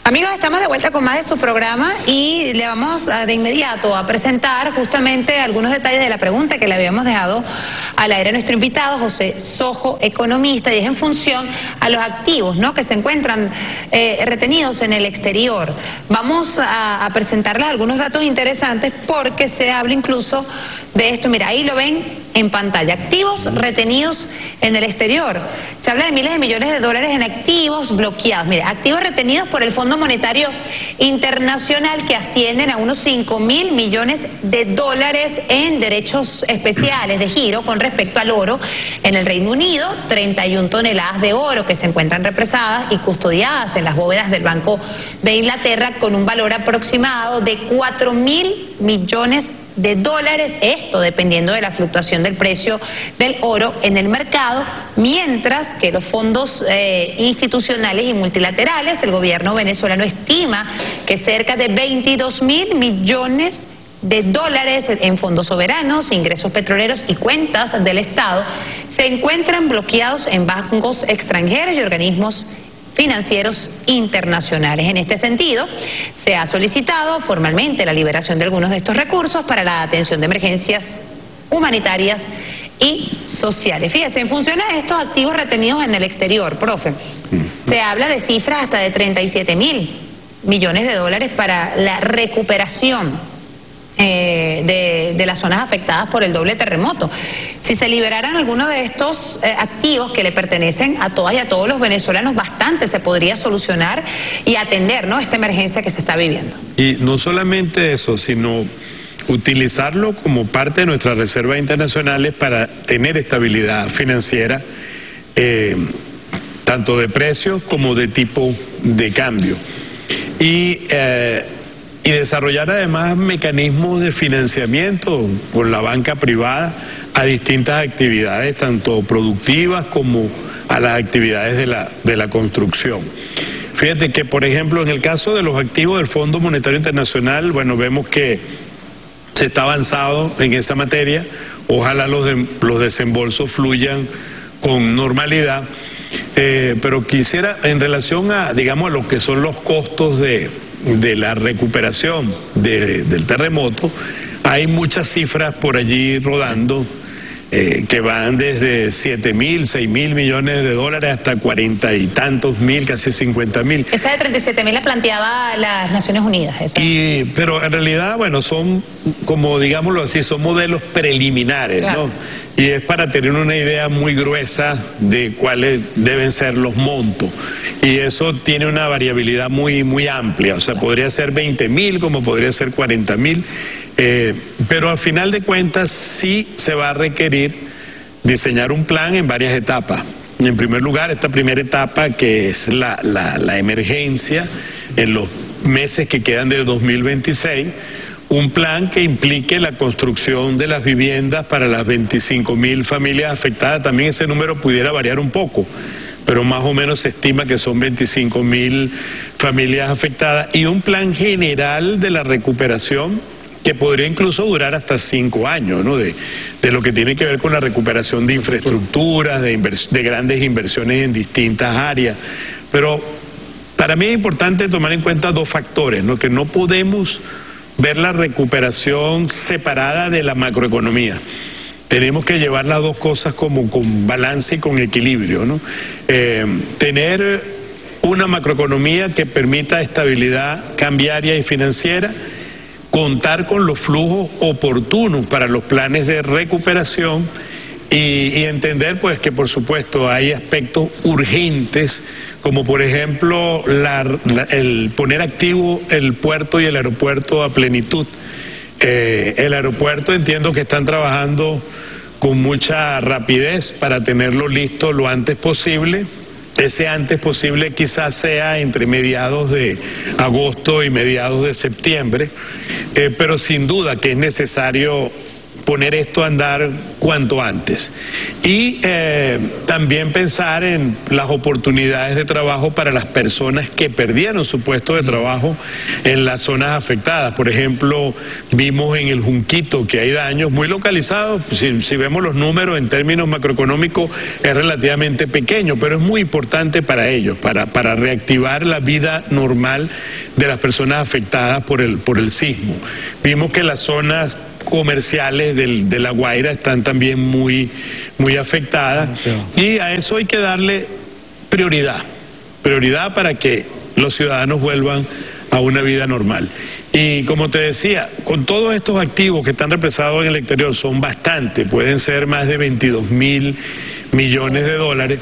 Amigos, estamos de vuelta con más de su programa y le vamos de inmediato a presentar justamente algunos detalles de la pregunta que le habíamos dejado al aire a nuestro invitado, José Sojo, economista, y es en función a los activos, ¿no?, que se encuentran retenidos en el exterior. Vamos a presentarles algunos datos interesantes porque se habla incluso de esto. Mira, ahí lo ven en pantalla, activos retenidos en el exterior. Se habla de miles de millones de dólares en activos bloqueados. Mira, activos retenidos por el Fondo Monetario Internacional que ascienden a unos 5.000 millones de dólares en derechos especiales de giro con respecto al oro en el Reino Unido, 31 toneladas de oro que se encuentran represadas y custodiadas en las bóvedas del Banco de Inglaterra con un valor aproximado de 4.000 millones de dólares, esto dependiendo de la fluctuación del precio del oro en el mercado, mientras que los fondos institucionales y multilaterales, el gobierno venezolano estima que cerca de 22.000 millones de dólares en fondos soberanos, ingresos petroleros y cuentas del Estado se encuentran bloqueados en bancos extranjeros y organismos financieros internacionales. En este sentido, se ha solicitado formalmente la liberación de algunos de estos recursos para la atención de emergencias humanitarias y sociales. Fíjese, en función a estos activos retenidos en el exterior, profe, se habla de cifras hasta de 37.000 millones de dólares para la recuperación de las zonas afectadas por el doble terremoto. Si se liberaran algunos de estos activos que le pertenecen a todas y a todos los venezolanos, bastante se podría solucionar y atender, ¿no?, esta emergencia que se está viviendo. Y no solamente eso, sino utilizarlo como parte de nuestras reservas internacionales para tener estabilidad financiera, tanto de precios como de tipo de cambio. Y desarrollar además mecanismos de financiamiento con la banca privada a distintas actividades, tanto productivas como a las actividades de la construcción. Fíjate que, por ejemplo, en el caso de los activos del Fondo Monetario Internacional, bueno, vemos que se está avanzado en esa materia. Ojalá los desembolsos fluyan con normalidad, pero quisiera, en relación a, digamos, a lo que son los costos de la recuperación del terremoto, hay muchas cifras por allí rodando que van desde 7.000, 6.000 millones de dólares hasta 40 y tantos mil, casi 50.000. Esa de 37.000 la planteaba las Naciones Unidas. Pero en realidad, bueno, son, como digámoslo así, son modelos preliminares, claro, ¿no? Y es para tener una idea muy gruesa de cuáles deben ser los montos. Y eso tiene una variabilidad muy, muy amplia. O sea, podría ser 20.000 como podría ser 40.000. Pero al final de cuentas sí se va a requerir diseñar un plan en varias etapas. En primer lugar, esta primera etapa, que es la emergencia en los meses que quedan del 2026, un plan que implique la construcción de las viviendas para las 25.000 familias afectadas. También ese número pudiera variar un poco, pero más o menos se estima que son 25.000 familias afectadas, y un plan general de la recuperación que podría incluso durar hasta 5 años, ¿no?, de lo que tiene que ver con la recuperación de infraestructuras, de grandes inversiones en distintas áreas. Pero para mí es importante tomar en cuenta dos factores, ¿no?, que no podemos ver la recuperación separada de la macroeconomía. Tenemos que llevar las dos cosas como con balance y con equilibrio, ¿no? Tener una macroeconomía que permita estabilidad cambiaria y financiera, contar con los flujos oportunos para los planes de recuperación y entender, pues, que por supuesto hay aspectos urgentes, como por ejemplo el poner activo el puerto y el aeropuerto a plenitud. El aeropuerto, entiendo que están trabajando con mucha rapidez para tenerlo listo lo antes posible. Ese antes posible quizás sea entre mediados de agosto y mediados de septiembre, pero sin duda que es necesario poner esto a andar cuanto antes. Y también pensar en las oportunidades de trabajo para las personas que perdieron su puesto de trabajo en las zonas afectadas. Por ejemplo, vimos en el Junquito que hay daños muy localizados. Si vemos los números en términos macroeconómicos es relativamente pequeño, pero es muy importante para ellos, para reactivar la vida normal de las personas afectadas por el sismo. Vimos que las zonas comerciales de La Guaira están también muy afectadas, y a eso hay que darle prioridad para que los ciudadanos vuelvan a una vida normal. Y como te decía, con todos estos activos que están represados en el exterior, son bastante, pueden ser más de 22.000 millones de dólares,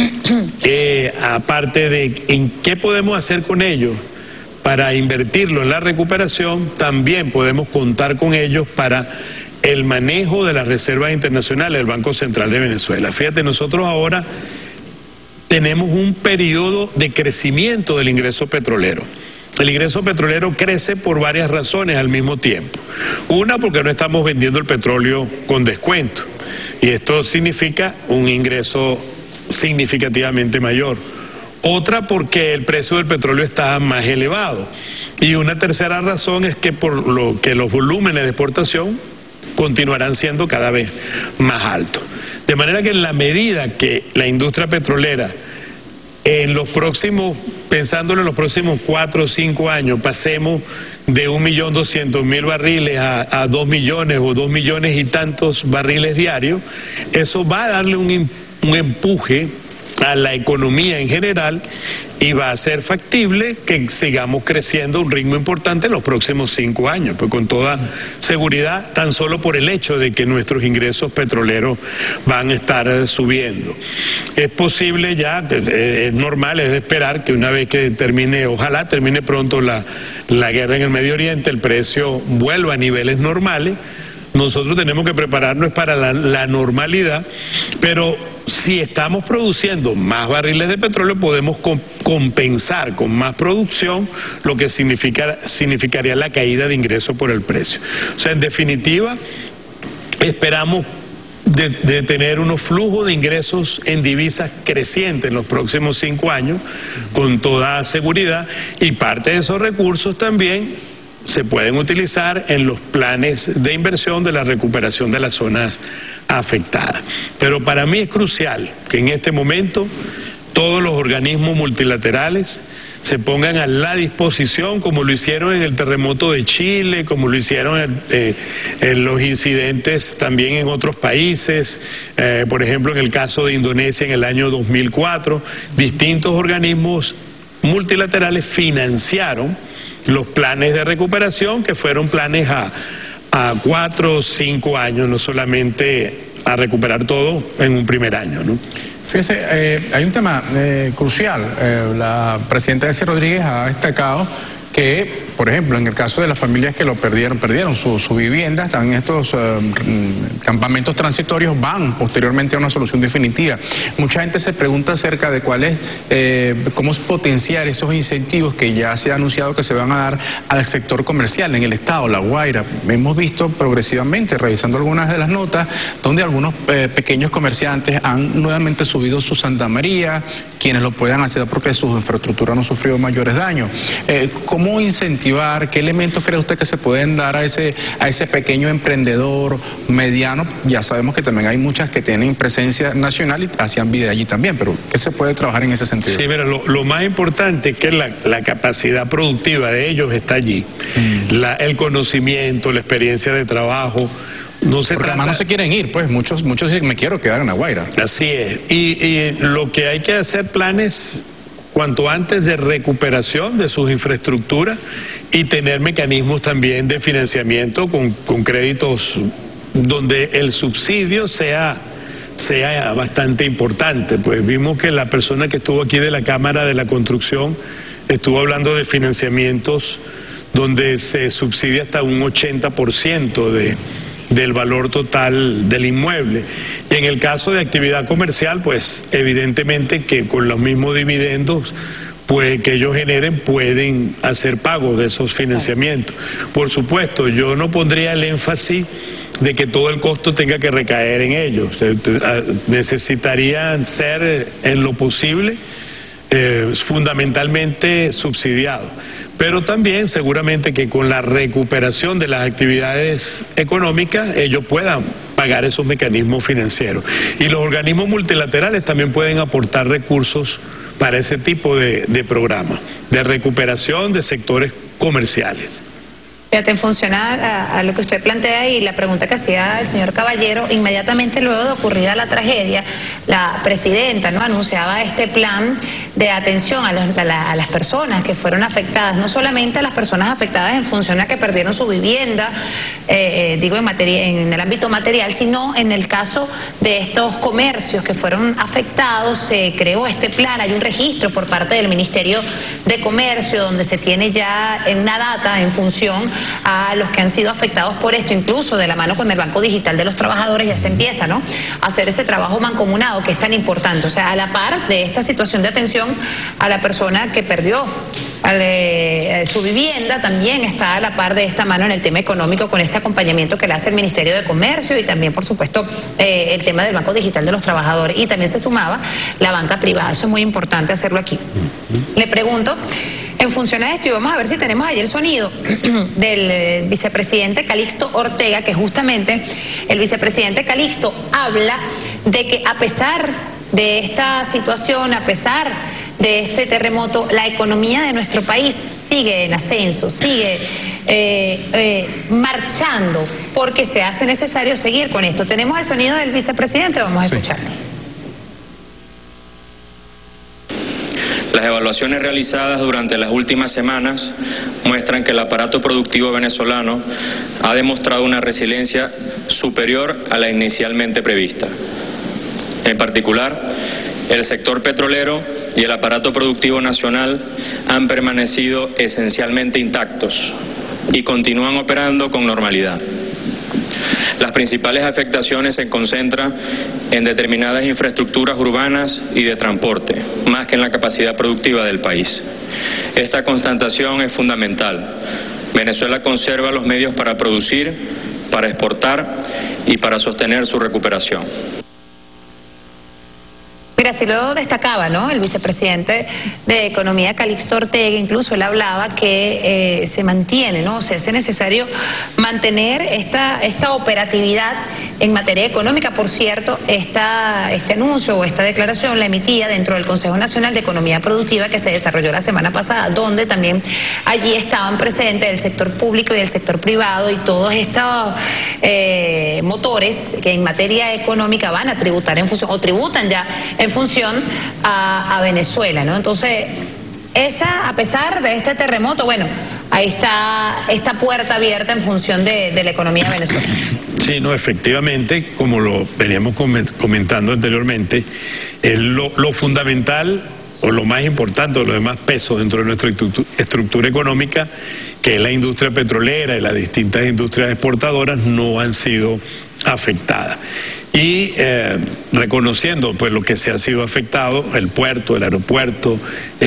aparte de en qué podemos hacer con ellos para invertirlo en la recuperación, también podemos contar con ellos para el manejo de las reservas internacionales del Banco Central de Venezuela. Fíjate, nosotros ahora tenemos un periodo de crecimiento del ingreso petrolero. El ingreso petrolero crece por varias razones al mismo tiempo. Una, porque no estamos vendiendo el petróleo con descuento, y esto significa un ingreso significativamente mayor. Otra, porque el precio del petróleo está más elevado. Y una tercera razón es que por lo que los volúmenes de exportación continuarán siendo cada vez más altos. De manera que en la medida que la industria petrolera pensándolo en los próximos 4 o 5 años, pasemos de 1.200.000 barriles a 2 millones o 2 millones y tantos barriles diarios, eso va a darle un empuje a la economía en general, y va a ser factible que sigamos creciendo a un ritmo importante en los próximos 5 años, pues con toda seguridad, tan solo por el hecho de que nuestros ingresos petroleros van a estar subiendo. Es posible ya, es normal, es de esperar que una vez que ojalá termine pronto la guerra en el Medio Oriente, el precio vuelva a niveles normales. Nosotros tenemos que prepararnos para la normalidad, pero si estamos produciendo más barriles de petróleo, podemos compensar con más producción lo que significaría la caída de ingresos por el precio. O sea, en definitiva, esperamos de tener unos flujos de ingresos en divisas crecientes en los próximos 5 años, con toda seguridad, y parte de esos recursos también se pueden utilizar en los planes de inversión de la recuperación de las zonas afectadas. Pero para mí es crucial que en este momento todos los organismos multilaterales se pongan a la disposición, como lo hicieron en el terremoto de Chile, como lo hicieron en los incidentes también en otros países, por ejemplo en el caso de Indonesia en el año 2004, distintos organismos multilaterales financiaron los planes de recuperación, que fueron planes a 4 o 5 años, no solamente a recuperar todo en un primer año, ¿no? Fíjese, hay un tema crucial. La presidenta Delcy Rodríguez ha destacado que, por ejemplo, en el caso de las familias que lo perdieron su vivienda, están en estos campamentos transitorios, van posteriormente a una solución definitiva. Mucha gente se pregunta acerca de cómo es potenciar esos incentivos que ya se ha anunciado que se van a dar al sector comercial en el estado, La Guaira. Hemos visto progresivamente, revisando algunas de las notas, donde algunos pequeños comerciantes han nuevamente subido su Santa María, quienes lo puedan hacer porque su infraestructura no ha sufrido mayores daños. ¿Cómo incentivar? ¿Qué elementos cree usted que se pueden dar a ese pequeño emprendedor mediano? Ya sabemos que también hay muchas que tienen presencia nacional y hacían vida allí también, pero ¿qué se puede trabajar en ese sentido? Sí, mira, lo más importante es que la capacidad productiva de ellos está allí. El conocimiento, la experiencia de trabajo. Porque además no se quieren ir, pues muchos dicen, me quiero quedar en La Guaira. Así es, y lo que hay que hacer planes cuanto antes de recuperación de sus infraestructuras, y tener mecanismos también de financiamiento con créditos donde el subsidio sea bastante importante. Pues vimos que la persona que estuvo aquí de la Cámara de la Construcción estuvo hablando de financiamientos donde se subsidia hasta un 80% del valor total del inmueble. Y en el caso de actividad comercial, pues evidentemente que con los mismos dividendos pues que ellos generen pueden hacer pagos de esos financiamientos. Por supuesto, yo no pondría el énfasis de que todo el costo tenga que recaer en ellos. Necesitarían ser en lo posible fundamentalmente subsidiados. Pero también seguramente que con la recuperación de las actividades económicas ellos puedan pagar esos mecanismos financieros. Y los organismos multilaterales también pueden aportar recursos para ese tipo de programas de recuperación de sectores comerciales. Fíjate, en función a lo que usted plantea y la pregunta que hacía el señor Caballero, inmediatamente luego de ocurrida la tragedia, la presidenta, ¿no?, anunciaba este plan de atención a las personas que fueron afectadas, no solamente a las personas afectadas en función a que perdieron su vivienda, digo en el ámbito material, sino en el caso de estos comercios que fueron afectados. Se creó este plan, hay un registro por parte del Ministerio de Comercio donde se tiene ya una data en función a los que han sido afectados por esto, incluso de la mano con el Banco Digital de los Trabajadores ya se empieza, ¿no?, a hacer ese trabajo mancomunado que es tan importante. O sea, a la par de esta situación de atención a la persona que perdió su vivienda, también está a la par de esta mano en el tema económico con este acompañamiento que le hace el Ministerio de Comercio y también, por supuesto, el tema del Banco Digital de los Trabajadores, y también se sumaba la banca privada. Eso es muy importante hacerlo aquí. Le pregunto, en función a esto, y vamos a ver si tenemos ahí el sonido del vicepresidente Calixto Ortega, que justamente el vicepresidente Calixto habla de que a pesar de esta situación, a pesar de este terremoto, la economía de nuestro país sigue en ascenso, sigue marchando, porque se hace necesario seguir con esto. Tenemos el sonido del vicepresidente, vamos a escucharlo. Las evaluaciones realizadas durante las últimas semanas muestran que el aparato productivo venezolano ha demostrado una resiliencia superior a la inicialmente prevista. En particular, el sector petrolero y el aparato productivo nacional han permanecido esencialmente intactos y continúan operando con normalidad. Las principales afectaciones se concentran en determinadas infraestructuras urbanas y de transporte, más que en la capacidad productiva del país. Esta constatación es fundamental. Venezuela conserva los medios para producir, para exportar y para sostener su recuperación. Mira, así lo destacaba, ¿no?, el vicepresidente de Economía, Calixto Ortega. Incluso él hablaba que se mantiene, ¿no?, se hace necesario mantener esta operatividad en materia económica. Por cierto, este anuncio o esta declaración la emitía dentro del Consejo Nacional de Economía Productiva que se desarrolló la semana pasada, donde también allí estaban presentes el sector público y el sector privado y todos estos motores que en materia económica van a tributar en función, o tributan ya en función a Venezuela, ¿no? Entonces, a pesar de este terremoto, bueno, ahí está esta puerta abierta en función de la economía venezolana. Sí, no, efectivamente, como lo veníamos comentando anteriormente, lo fundamental o lo más importante, o los demás pesos dentro de nuestra estructura económica, que es la industria petrolera y las distintas industrias exportadoras, no han sido afectadas. Y reconociendo pues lo que se ha sido afectado, el puerto, el aeropuerto,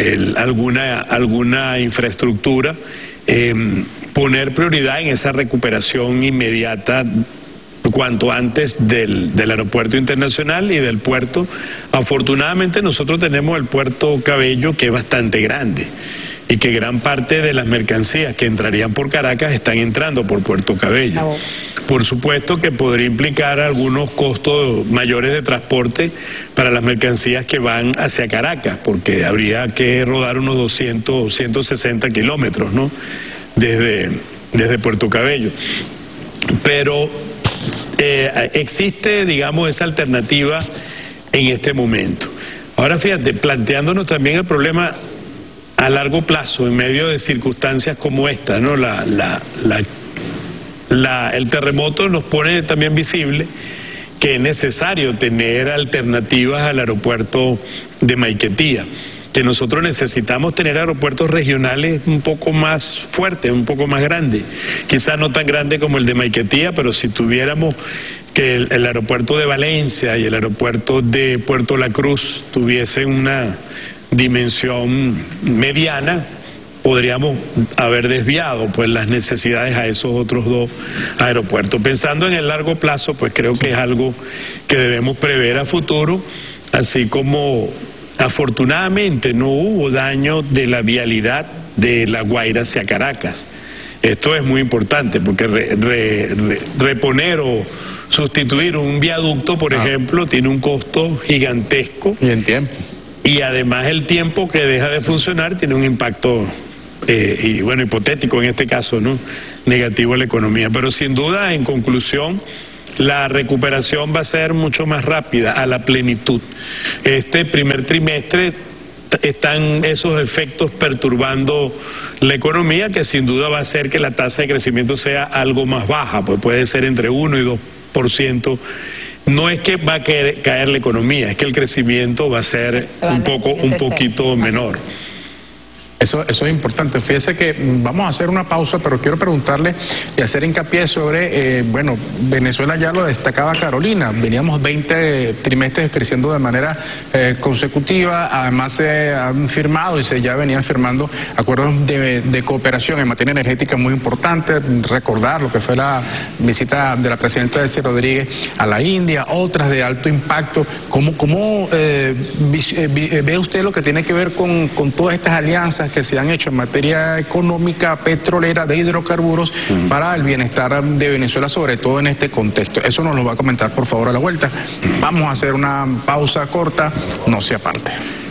alguna infraestructura, poner prioridad en esa recuperación inmediata cuanto antes del aeropuerto internacional y del puerto. Afortunadamente nosotros tenemos el puerto Cabello, que es bastante grande, y que gran parte de las mercancías que entrarían por Caracas están entrando por Puerto Cabello. Por supuesto que podría implicar algunos costos mayores de transporte para las mercancías que van hacia Caracas, porque habría que rodar unos 200, 160 kilómetros, ¿no?, desde Puerto Cabello. Pero existe, digamos, esa alternativa en este momento. Ahora fíjate, planteándonos también el problema a largo plazo, en medio de circunstancias como esta, ¿no? El terremoto nos pone también visible que es necesario tener alternativas al aeropuerto de Maiquetía, que nosotros necesitamos tener aeropuertos regionales un poco más fuertes, un poco más grandes, quizás no tan grande como el de Maiquetía, pero si tuviéramos que el aeropuerto de Valencia y el aeropuerto de Puerto La Cruz tuviesen dimensión mediana, podríamos haber desviado pues las necesidades a esos otros dos aeropuertos. Pensando en el largo plazo, pues creo que es algo que debemos prever a futuro, así como afortunadamente no hubo daño de la vialidad de La Guaira hacia Caracas. Esto es muy importante porque reponer o sustituir un viaducto, por ejemplo, tiene un costo gigantesco. Y en tiempo. Y además el tiempo que deja de funcionar tiene un impacto, y bueno, hipotético en este caso, ¿no? Negativo a la economía. Pero sin duda, en conclusión, la recuperación va a ser mucho más rápida, a la plenitud. Este primer trimestre están esos efectos perturbando la economía, que sin duda va a hacer que la tasa de crecimiento sea algo más baja, pues puede ser entre 1 y 2%. No es que va a caer la economía, es que el crecimiento va a ser un poquito menor. Eso es importante. Fíjese que vamos a hacer una pausa, pero quiero preguntarle y hacer hincapié sobre, Venezuela ya lo destacaba Carolina, veníamos 20 trimestres creciendo de manera consecutiva, además se han firmado y se ya venían firmando acuerdos de cooperación en materia energética muy importantes, recordar lo que fue la visita de la presidenta Delcy Rodríguez a la India, otras de alto impacto. ¿Cómo ve usted lo que tiene que ver con todas estas alianzas que se han hecho en materia económica, petrolera, de hidrocarburos, para el bienestar de Venezuela, sobre todo en este contexto? Eso nos lo va a comentar, por favor, a la vuelta. Vamos a hacer una pausa corta, no se aparte.